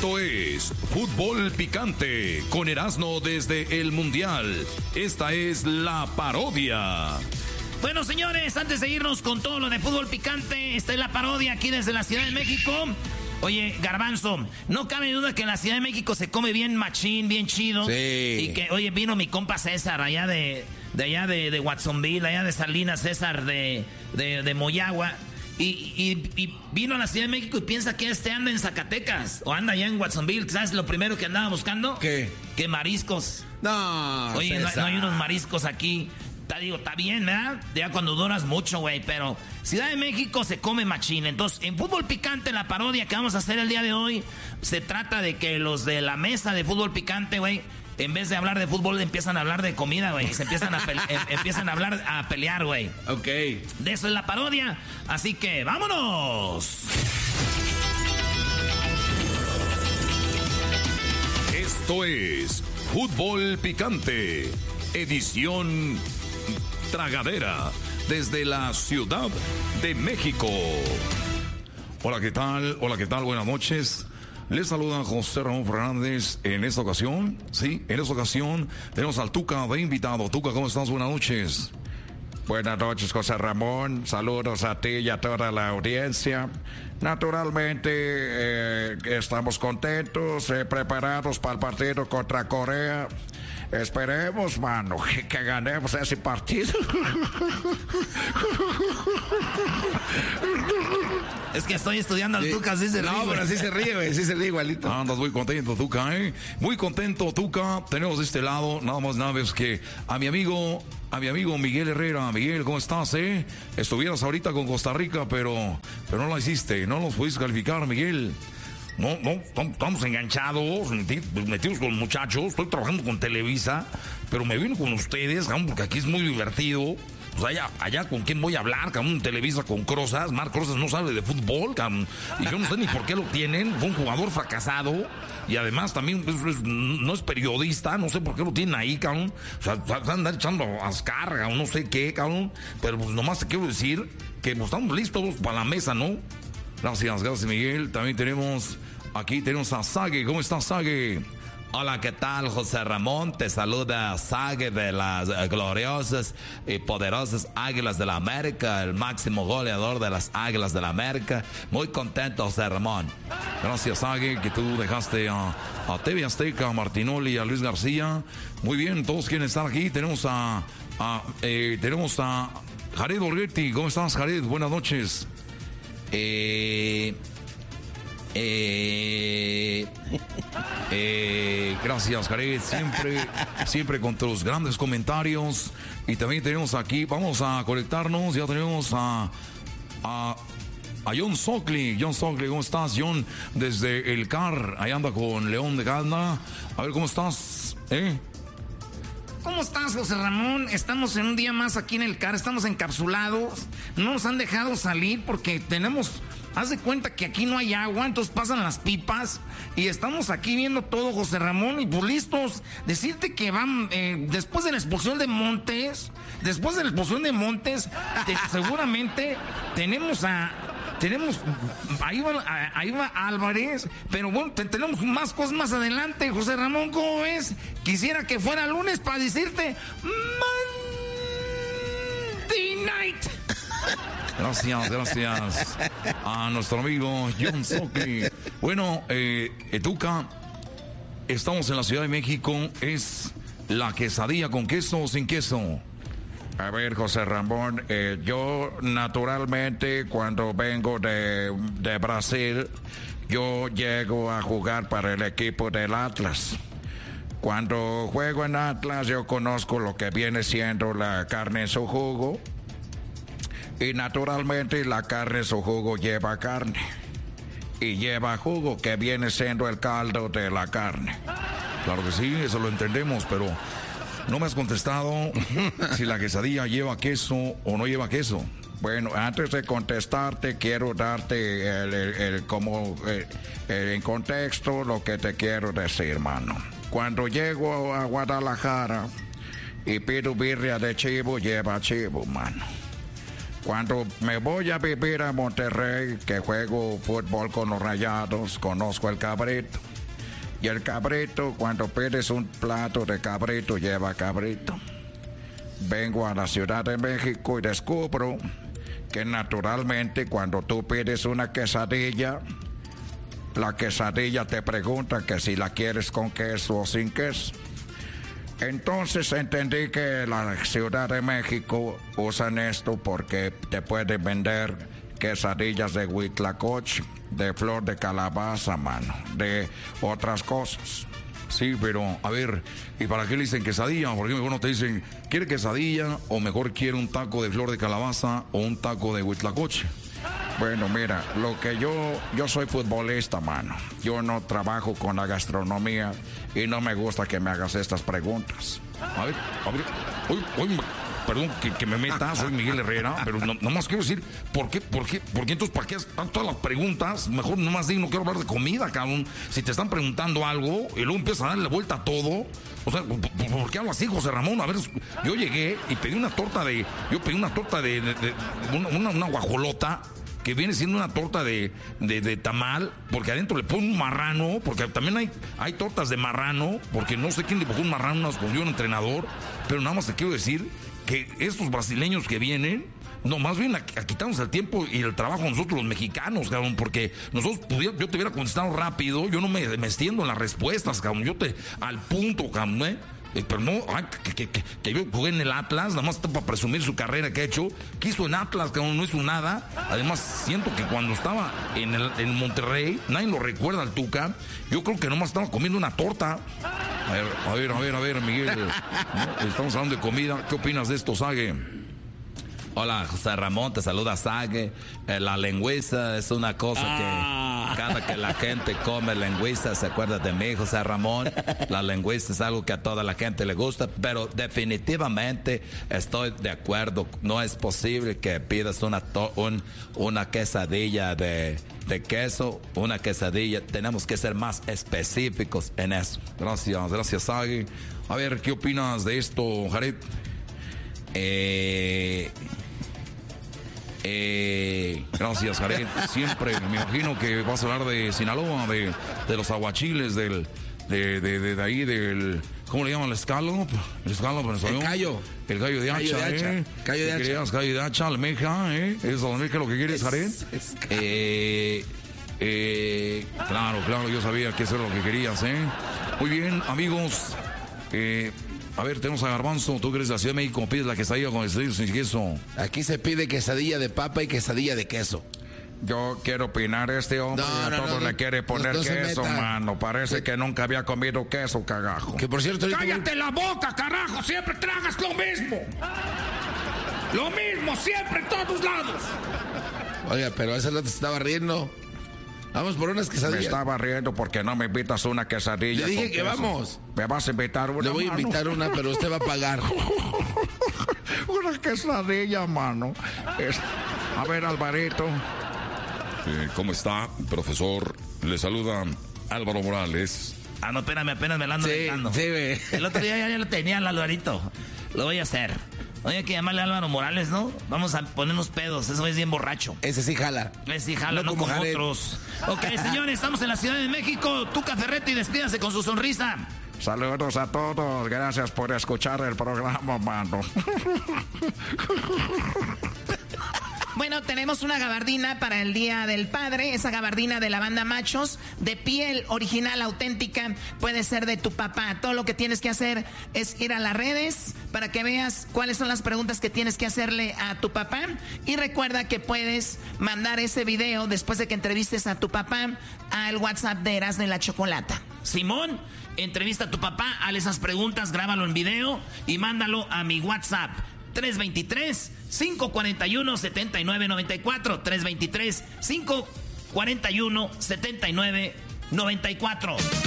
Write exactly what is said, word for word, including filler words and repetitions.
Esto es Fútbol Picante con Erasmo desde el Mundial. Esta es la parodia. Bueno, señores, antes de irnos con todo lo de Fútbol Picante, esta es la parodia aquí desde la Ciudad de México. Oye, Garbanzo, no cabe duda que en la Ciudad de México se come bien machín, bien chido. Sí. Y que, oye, vino mi compa César allá de, de allá de, de Watsonville, allá de Salinas, César de, de, de Moyagua. Y, y, y vino a la Ciudad de México y piensa que este anda en Zacatecas o anda allá en Watsonville. ¿Sabes lo primero que andaba buscando? ¿Qué? Que mariscos. No, Oye, no, no hay unos mariscos aquí. Te digo, está bien, ¿verdad? Ya cuando duras mucho, güey. Pero Ciudad de México se come machín. Entonces, en Fútbol Picante, la parodia que vamos a hacer el día de hoy, se trata de que los de la mesa de Fútbol Picante, güey, en vez de hablar de fútbol, empiezan a hablar de comida, güey. Se empiezan a, pele- em- empiezan a hablar, a pelear, güey. Ok. De eso es la parodia. Así que, ¡vámonos! Esto es Fútbol Picante, edición tragadera, desde la Ciudad de México. Hola, ¿qué tal? Hola, ¿qué tal? Buenas noches. Les saluda José Ramón Fernández. En esta ocasión, sí, en esta ocasión tenemos al Tuca de invitado. Tuca, ¿cómo estás? Buenas noches. Buenas noches, José Ramón. Saludos a ti y a toda la audiencia. Naturalmente, eh, estamos contentos, eh, preparados para el partido contra Corea. Esperemos, mano, que, que ganemos ese partido. Es que estoy estudiando al Sí. Tuca, así se ríe. No, güey. pero así se ríe, güey, sí se ríe igualito. Andas muy contento, Tuca, ¿eh? Muy contento, Tuca. Tenemos de este lado, nada más nada menos que a mi amigo, a mi amigo Miguel Herrera. Miguel, ¿cómo estás, eh? Estuvieras ahorita con Costa Rica, pero, pero no la hiciste, no nos pudiste calificar, Miguel. No, no, estamos enganchados, metidos con muchachos, estoy trabajando con Televisa, pero me vino con ustedes, porque aquí es muy divertido. Pues allá, allá con quién voy a hablar, cabrón, Televisa con Crozas. Marc Crozas no sabe de fútbol, cabrón, y yo no sé ni por qué lo tienen. Fue un jugador fracasado y además también es, es, no es periodista, no sé por qué lo tienen ahí, cabrón. O sea, se andan echando ascarga o no sé qué, cabrón. Pero pues nomás te quiero decir que pues, estamos listos para la mesa, ¿no? Gracias, gracias, Miguel. También tenemos, aquí tenemos a Sague. ¿Cómo estás, Sague? Hola, ¿qué tal, José Ramón? Te saluda Sague de las eh, gloriosas y poderosas Águilas de la América, el máximo goleador de las Águilas de la América. Muy contento, José Ramón. Gracias, Sague, que tú dejaste a, a T V Azteca, a Martinoli y a Luis García. Muy bien, todos quieren estar aquí. Tenemos a, a eh, tenemos a Jared Borghetti. ¿Cómo estás, Jared? Buenas noches. Eh, eh, eh, gracias, Jared, siempre, siempre con tus grandes comentarios. Y también tenemos aquí, vamos a conectarnos, ya tenemos a, a, a John Sockley. John Sockley, ¿cómo estás, John? Desde el C A R, ahí anda con León de Gana. A ver, ¿cómo estás? ¿Eh? ¿Cómo estás, José Ramón? Estamos en un día más aquí en el C A R, estamos encapsulados. No nos han dejado salir porque tenemos... Haz de cuenta que aquí no hay agua, entonces pasan las pipas y estamos aquí viendo todo, José Ramón, y pues listos. Decirte que van, eh, después de la expulsión de Montes, después de la expulsión de Montes, te, seguramente tenemos a... Tenemos, ahí va, ahí va Álvarez, pero bueno, te, tenemos más cosas más adelante, José Ramón, ¿cómo ves? Quisiera que fuera lunes para decirte Monday Night. Gracias, gracias a nuestro amigo John Sockley. Bueno, eh, Tuca, estamos en la Ciudad de México. ¿Es la quesadilla con queso o sin queso? A ver, José Ramón, eh, yo naturalmente cuando vengo de, de Brasil, yo llego a jugar para el equipo del Atlas. Cuando juego en Atlas, yo conozco lo que viene siendo la carne en su jugo. Y naturalmente la carne en su jugo lleva carne. Y lleva jugo, que viene siendo el caldo de la carne. Claro que sí, eso lo entendemos, pero no me has contestado si la quesadilla lleva queso o no lleva queso. Bueno, antes de contestarte, quiero darte el, el, el como el, el, en contexto lo que te quiero decir, mano. Cuando llego a Guadalajara y pido birria de chivo, lleva chivo, mano. Cuando me voy a vivir a Monterrey, que juego fútbol con los Rayados, conozco el cabrito. Y el cabrito, cuando pides un plato de cabrito, lleva cabrito. Vengo a la Ciudad de México y descubro que naturalmente cuando tú pides una quesadilla, la quesadilla te pregunta que si la quieres con queso o sin queso. Entonces entendí que la Ciudad de México usan esto porque te pueden vender quesadillas de huitlacoche, de flor de calabaza, mano, de otras cosas. Sí, pero a ver, ¿y para qué le dicen quesadilla? ¿Por qué mejor no te dicen, ¿quiere quesadilla o mejor quiere un taco de flor de calabaza o un taco de huitlacoche? Bueno, mira, lo que yo, yo soy futbolista, mano. Yo no trabajo con la gastronomía y no me gusta que me hagas estas preguntas. A ver, a ver, uy, uy, perdón que, que me meta, soy Miguel Herrera, pero no, nomás quiero decir, ¿por qué, por qué, por qué entonces, para qué están todas las preguntas? Mejor nomás digo, no quiero hablar de comida, cabrón. Si te están preguntando algo y luego empiezas a darle vuelta a todo, o sea, ¿por, por qué hablo así, José Ramón? A ver, yo llegué y pedí una torta de, yo pedí una torta de, de, de una, una, una guajolota, que viene siendo una torta de, de, de tamal, porque adentro le ponen un marrano, porque también hay, hay tortas de marrano, porque no sé quién le puso un marrano, nos escondió un entrenador, pero nada más te quiero decir que estos brasileños que vienen, no, más bien a, a quitarnos el tiempo y el trabajo a nosotros los mexicanos, cabrón, porque nosotros pudiera, yo te hubiera contestado rápido, yo no me, me extiendo en las respuestas, cabrón, yo te, al punto, cabrón, ¿eh? Eh, pero no, ay, que, que, que, que yo jugué en el Atlas, nada más para presumir su carrera que ha hecho. Que hizo en Atlas, que no hizo nada. Además, siento que cuando estaba en el en Monterrey, nadie lo recuerda al Tuca. Yo creo que nomás estaba comiendo una torta. A ver, a ver, a ver, a ver, Miguel. ¿No? Estamos hablando de comida. ¿Qué opinas de esto, Sague? Hola, José Ramón, te saluda Sague. Eh, la lengüiza es una cosa ah. que cada que la gente come lengüiza se acuerda de mí, José Ramón. La lengüiza es algo que a toda la gente le gusta, pero definitivamente estoy de acuerdo. No es posible que pidas una, to- un, una quesadilla de, de queso, una quesadilla. Tenemos que ser más específicos en eso. Gracias, gracias, Sague. A ver, ¿qué opinas de esto, Jared? Eh... Eh, gracias, Jared. Siempre me imagino que vas a hablar de Sinaloa, de, de los aguachiles, del, de, de, de, de ahí, del. ¿Cómo le llaman? El escalo. El escalo, en español. El callo. El gallo de hacha, gallo de hacha. ¿eh? Gallo de hacha. Querías gallo de hacha, almeja, ¿eh? ¿Es almeja lo que quieres, Jared? Es, es... Eh, eh, claro, claro, yo sabía que eso era lo que querías, ¿eh? Muy bien, amigos. Eh. A ver, tenemos a Garbanzo. ¿Tú crees la Ciudad de México pides la quesadilla con quesadilla sin queso? Aquí se pide quesadilla de papa y quesadilla de queso. Yo quiero opinar, este hombre No, a no, todos no, le quiere poner no, no se queso, meta. mano. Parece Sí. que nunca había comido queso, cagajo. Que por cierto... ahorita- ¡Cállate la boca, carajo! Siempre tragas lo mismo. Lo mismo, siempre en todos lados. Oiga, pero hace rato se estaba riendo. Vamos por unas Me quesadillas. estaba riendo porque no me invitas una quesadilla. Le dije con que queso. vamos. ¿Me vas a invitar una, Le voy a mano? invitar una, pero usted va a pagar. Una quesadilla, mano. Es- A ver, Alvarito. Eh, ¿Cómo está, profesor? Le saluda Álvaro Morales. Ah, no, espérame, apenas me la ando Sí, inventando. sí, güey. El otro día ya, ya lo tenía el Alvarito. Lo voy a hacer. Oye, hay que llamarle a Álvaro Morales, ¿no? Vamos a ponernos pedos. Eso es bien borracho. Ese sí jala. Es sí, jala, no, como como Jared. otros. Ok, señores, estamos en la Ciudad de México. Tuca Ferretti, despídase con su sonrisa. Saludos a todos. Gracias por escuchar el programa, mano. Bueno, tenemos una gabardina para el Día del Padre, esa gabardina de la banda Machos, de piel original, auténtica, puede ser de tu papá. Todo lo que tienes que hacer es ir a las redes para que veas cuáles son las preguntas que tienes que hacerle a tu papá. Y recuerda que puedes mandar ese video después de que entrevistes a tu papá al WhatsApp de Erasmo y la Chocolata. Simón, entrevista a tu papá, hazle esas preguntas, grábalo en video y mándalo a mi WhatsApp. tres dos tres, cinco cuatro uno, siete nueve nueve cuatro. tres dos tres, cinco cuatro uno, siete nueve nueve cuatro.